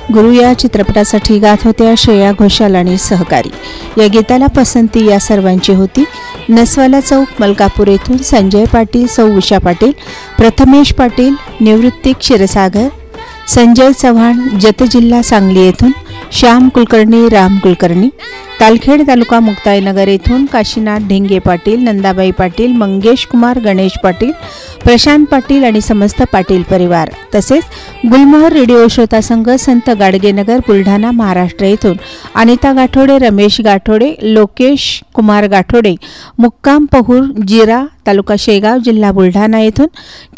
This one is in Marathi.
गुरु या चित्रपटासाठी गात होत्या श्रेया घोषाल आणि सहकारी। या गीताला पसंती या सर्वांची होती। नसवाला चौक मलकापूर येथून संजय पाटील, सौ उषा पाटील, प्रथमेश पाटील, निवृत्ती क्षीरसागर, संजय चव्हाण, जत जिल्हा सांगली येथून श्याम कुलकर्णी, राम कुलकर्णी, तालखेड तालुका मुक्ताईनगर येथून काशीनाथ ढेंगे पाटील, नंदाबाई पाटील, मंगेश कुमार, गणेश पाटील, प्रशांत पाटील आणि समस्त पाटील परिवार, तसेच गुलमोहर रेडिओ श्रोता संघ संत गाडगेनगर बुलढाणा महाराष्ट्र येथून अनिता गाठोडे, रमेश गाठोडे, लोकेश कुमार गाठोडे, मुक्काम पहूर जिरा तालुका शेगाव जिल्हा बुलढाणा येथून